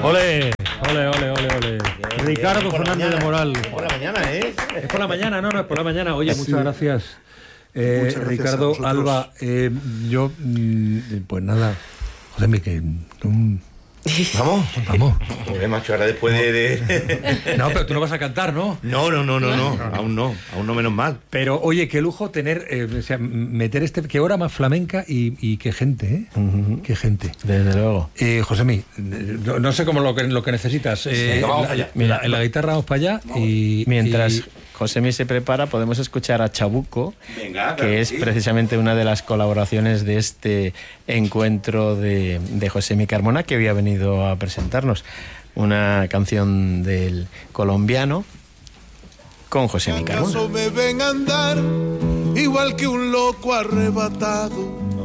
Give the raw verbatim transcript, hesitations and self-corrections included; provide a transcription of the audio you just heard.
Ole, ole, ole, ole, ole. Bien, Ricardo bien, Fernández de Moral. Es por la mañana, ¿eh? Es por la mañana, no, no, es por la mañana. Oye, Sí. muchas gracias. Eh, Muchas gracias Ricardo, a vosotros. Alba, eh, yo, mm, pues nada, José Miquel, mm, Vamos. vamos. Joder, macho, ahora después de, de... No, pero tú no vas a cantar, ¿no? No, no, no, no, no, aún no, aún no, menos mal. Pero, oye, qué lujo tener, eh, o sea, meter este, qué hora más flamenca y, y qué gente, ¿eh? Uh-huh. Qué gente. Desde luego. Eh, Josemi, no, no sé cómo lo que, lo que necesitas. Eh, Sí, vamos la, para allá. Mira, en la guitarra vamos para allá y... Mientras y- Josemi se prepara, podemos escuchar a Chabuco, Venga, claro que que es sí. precisamente una de las colaboraciones de este encuentro de, de Josemi Carmona, que hoy ha venido a presentarnos. Una canción del colombiano con Josemi Carmona. ¿Acaso me ven andar igual que un loco arrebatado?